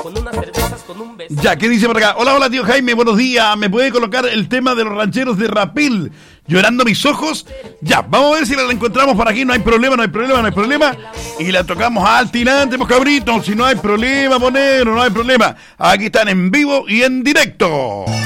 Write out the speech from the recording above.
con unas cervezas, con un beso. Ya, ¿qué dice por acá? Hola, tío Jaime, buenos días. ¿Me puede colocar el tema de los rancheros de Rapil? Llorando mis ojos. Ya, vamos a ver si la encontramos por aquí. No hay problema. Y la tocamos al tirante, pues cabritos. Si no hay problema, ponero, no hay problema. Aquí están en vivo y en directo.